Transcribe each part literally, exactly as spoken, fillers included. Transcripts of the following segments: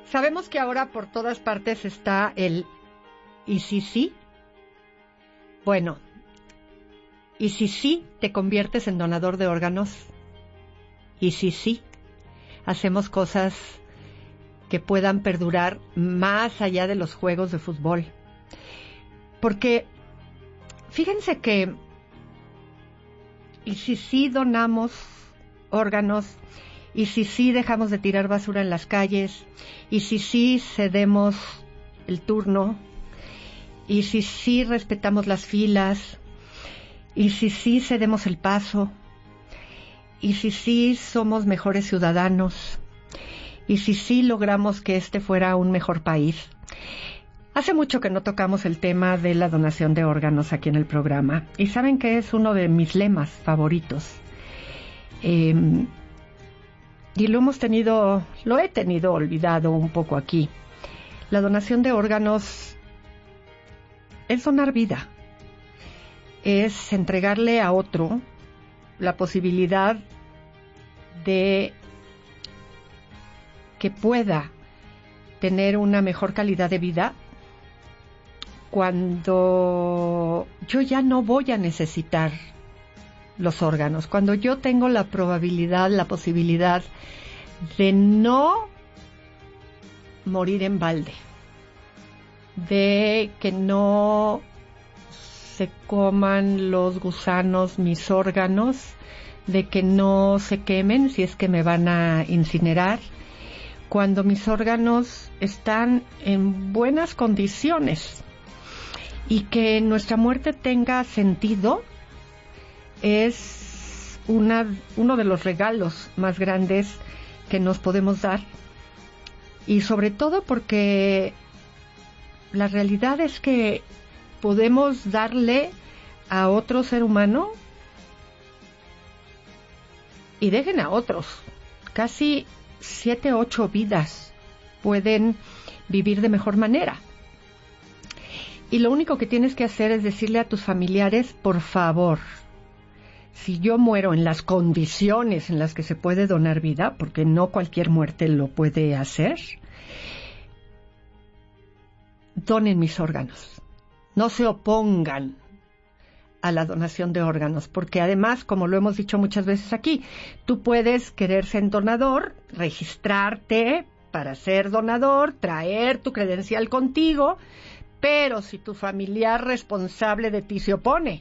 Sabemos que ahora por todas partes está el ¿y si sí? Bueno, ¿y si sí te conviertes en donador de órganos? ¿Y si sí hacemos cosas que puedan perdurar más allá de los juegos de fútbol? Porque fíjense que ¿y si sí donamos órganos? ¿Y si sí dejamos de tirar basura en las calles? ¿Y si sí cedemos el turno? ¿Y si sí respetamos las filas? ¿Y si sí cedemos el paso? ¿Y si sí somos mejores ciudadanos? ¿Y si sí logramos que este fuera un mejor país? Hace mucho que no tocamos el tema de la donación de órganos aquí en el programa. Y saben que es uno de mis lemas favoritos. Eh, y lo hemos tenido, lo he tenido olvidado un poco aquí. La donación de órganos es donar vida. Es entregarle a otro la posibilidad de que pueda tener una mejor calidad de vida cuando yo ya no voy a necesitar los órganos, cuando yo tengo la probabilidad, la posibilidad de no morir en balde, de que no se coman los gusanos mis órganos, de que no se quemen si es que me van a incinerar, cuando mis órganos están en buenas condiciones y que nuestra muerte tenga sentido. Es una, uno de los regalos más grandes que nos podemos dar, y sobre todo porque la realidad es que podemos darle a otro ser humano, y dejen a otros, casi siete, ocho vidas pueden vivir de mejor manera. Y lo único que tienes que hacer es decirle a tus familiares, por favor, si yo muero en las condiciones en las que se puede donar vida, porque no cualquier muerte lo puede hacer, donen mis órganos. No se opongan a la donación de órganos, porque además, como lo hemos dicho muchas veces aquí, tú puedes querer ser donador, registrarte para ser donador, traer tu credencial contigo, pero si tu familiar responsable de ti se opone,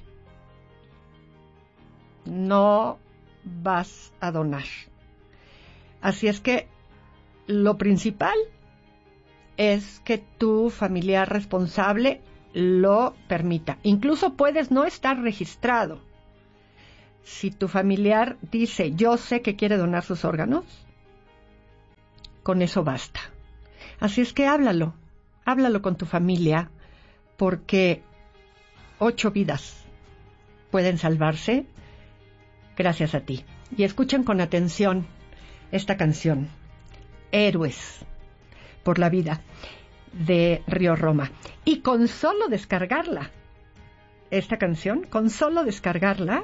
no vas a donar. Así es que lo principal es que tu familiar responsable lo permita. Incluso puedes no estar registrado. Si tu familiar dice, yo sé que quiere donar sus órganos, con eso basta. Así es que háblalo, háblalo con tu familia, porque ocho vidas pueden salvarse gracias a ti. Y escuchen con atención esta canción, Héroes por la Vida, de Río Roma. Y con solo descargarla, esta canción, con solo descargarla,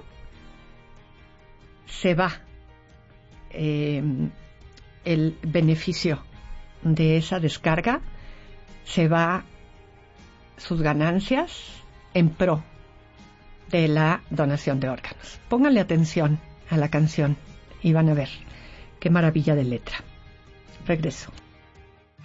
se va eh, el beneficio de esa descarga, se va sus ganancias en pro de la donación de órganos. Pónganle atención a la canción y van a ver qué maravilla de letra. Regreso.